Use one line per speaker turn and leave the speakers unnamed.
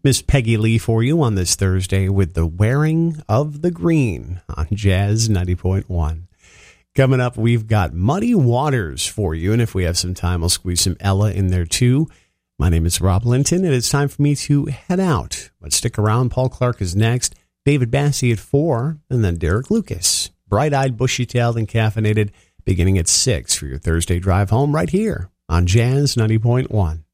Miss Peggy Lee for you on this Thursday with The Wearing of the Green on Jazz 90.1. Coming up, we've got Muddy Waters for you, and if we have some time, I'll squeeze some Ella in there too. My name is Rob Linton, and it's time for me to head out. But stick around, Paul Clark is next, David Bassey at 4, and then Derek Lucas. Bright-eyed, bushy-tailed, and caffeinated, beginning at 6 for your Thursday drive home right here on Jazz 90.1.